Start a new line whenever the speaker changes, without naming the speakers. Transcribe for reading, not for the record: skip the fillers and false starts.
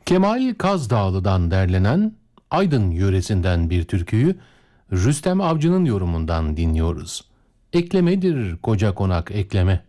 Kemal Kazdağlı'dan derlenen Aydın yöresinden bir türküyü Rüstem Avcı'nın yorumundan dinliyoruz. Eklemedir koca konak ekleme.